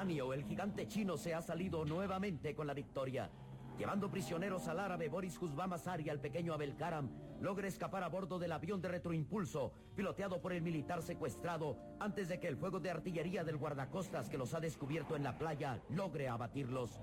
Tanio, el gigante chino, se ha salido nuevamente con la victoria. Llevando prisioneros al árabe Boris Kuzbamasar y al pequeño Abel Karam, logra escapar a bordo del avión de retroimpulso, piloteado por el militar secuestrado, antes de que el fuego de artillería del guardacostas que los ha descubierto en la playa logre abatirlos.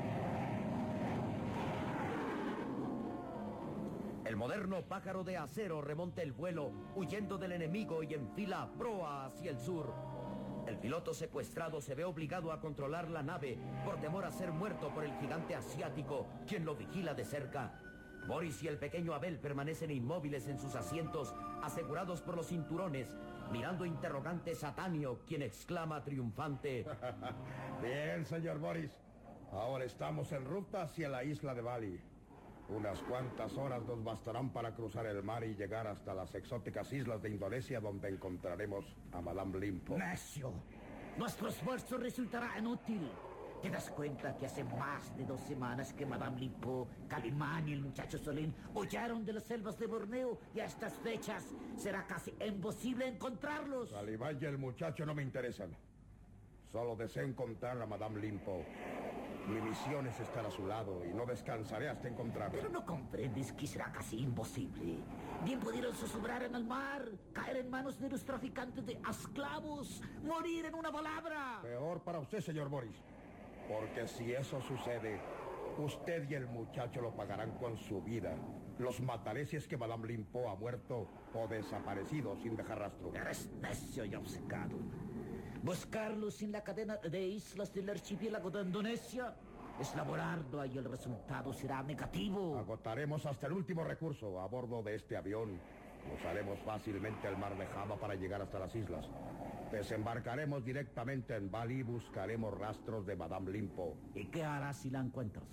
El moderno pájaro de acero remonta el vuelo, huyendo del enemigo y enfila proa hacia el sur. El piloto secuestrado se ve obligado a controlar la nave por temor a ser muerto por el gigante asiático, quien lo vigila de cerca. Boris y el pequeño Abel permanecen inmóviles en sus asientos, asegurados por los cinturones, mirando interrogantes a Tanio, quien exclama triunfante: Bien, señor Boris. Ahora estamos en ruta hacia la isla de Bali. Unas cuantas horas nos bastarán para cruzar el mar y llegar hasta las exóticas islas de Indonesia, donde encontraremos a Madame Limpo. Necio, nuestro esfuerzo resultará inútil. ¿Te das cuenta que hace más de 2 semanas que Madame Limpo, Calimán y el muchacho Solín huyeron de las selvas de Borneo, y a estas fechas será casi imposible encontrarlos? Calimán y el muchacho no me interesan. Solo deseo encontrar a Madame Limpo. Mi misión es estar a su lado y no descansaré hasta encontrarla. Pero no comprendes que será casi imposible. Bien pudieron zozobrar en el mar, caer en manos de los traficantes de esclavos, morir en una palabra. Peor para usted, señor Boris. Porque si eso sucede, usted y el muchacho lo pagarán con su vida. Los mataré si es que Madame Limpo ha muerto o desaparecido sin dejar rastro. Eres necio y obcecado. Buscarlos en la cadena de islas del archipiélago de Indonesia es laborardo y el resultado será negativo. Agotaremos hasta el último recurso a bordo de este avión. Cruzaremos fácilmente el mar de Java para llegar hasta las islas. Desembarcaremos directamente en Bali y buscaremos rastros de Madame Limpo. ¿Y qué harás si la encuentras?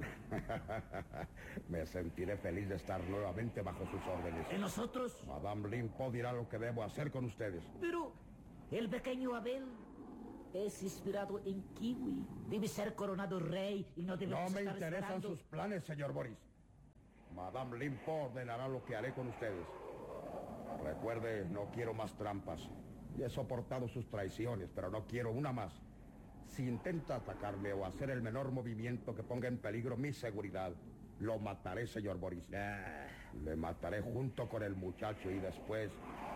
Me sentiré feliz de estar nuevamente bajo sus órdenes. ¿Y nosotros? Madame Limpo dirá lo que debo hacer con ustedes. Pero el pequeño Abel es inspirado en Kiwi. Debe ser coronado rey y no debe estar No me interesan esperando sus planes, señor Boris. Madame Limpo ordenará lo que haré con ustedes. Recuerde, no quiero más trampas. He soportado sus traiciones, pero no quiero una más. Si intenta atacarme o hacer el menor movimiento que ponga en peligro mi seguridad, lo mataré, señor Boris. Le mataré junto con el muchacho y después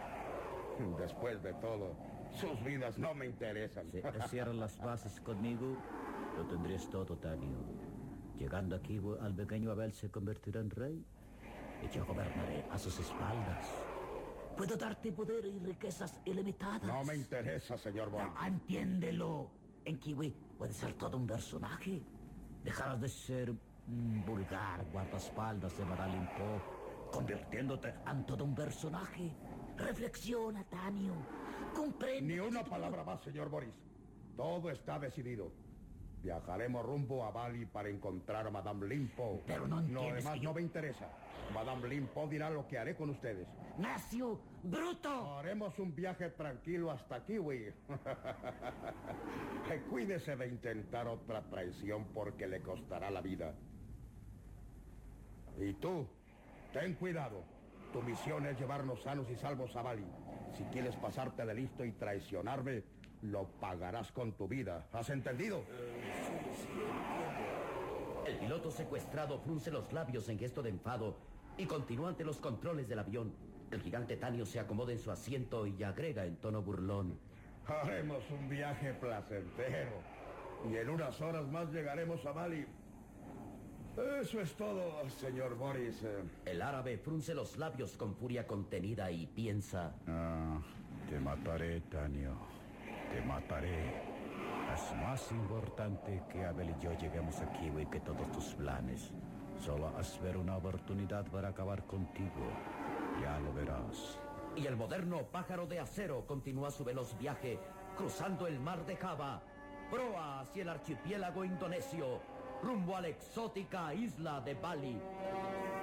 de todo, sus vidas no me interesan. Si cierran las bases conmigo, lo tendrías todo, Tanio. Llegando aquí, al pequeño Abel se convertirá en rey y yo gobernaré a sus espaldas. Puedo darte poder y riquezas ilimitadas. No me interesa, señor Boris. No, entiéndelo. En Kiwi puedes ser todo un personaje. Dejarás de ser un vulgar guardaespaldas de Madame Limpo, convirtiéndote en todo un personaje. Reflexiona, Tanio. Comprende. Ni una palabra más, señor Boris. Todo está decidido. Viajaremos rumbo a Bali para encontrar a Madame Limpo. Pero no entiendes. Lo demás no me interesa. Madame Limpo dirá lo que haré con ustedes. ¡Necio! ¡Bruto! Haremos un viaje tranquilo hasta Kiwi. Cuídese de intentar otra traición porque le costará la vida. Y tú, ten cuidado. Tu misión es llevarnos sanos y salvos a Bali. Si quieres pasarte de listo y traicionarme, lo pagarás con tu vida. ¿Has entendido? Sí, entiendo. El piloto secuestrado frunce los labios en gesto de enfado y continúa ante los controles del avión. El gigante Tanio se acomoda en su asiento y agrega en tono burlón: Haremos un viaje placentero y en unas horas más llegaremos a Bali. Eso es todo, señor Boris. El árabe frunce los labios con furia contenida y piensa: te mataré, Tanio. Te mataré. Es más importante que Abel y yo lleguemos a Kiwi que todos tus planes. Solo haz ver una oportunidad para acabar contigo. Ya lo verás. Y el moderno pájaro de acero continúa su veloz viaje, cruzando el mar de Java, proa hacia el archipiélago indonesio, rumbo a la exótica isla de Bali.